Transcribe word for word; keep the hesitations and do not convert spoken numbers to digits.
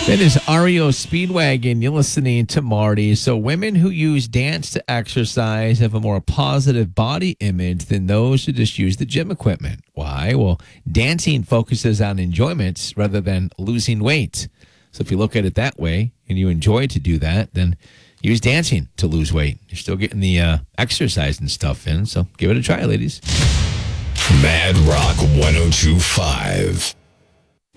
That is R E O Speedwagon. You're listening to Marty. So women who use dance to exercise have a more positive body image than those who just use the gym equipment. Why? Well, dancing focuses on enjoyment rather than losing weight. So if you look at it that way and you enjoy to do that, then use dancing to lose weight. You're still getting the uh, exercise and stuff in, so give it a try, ladies. Mad Rock one oh two point five.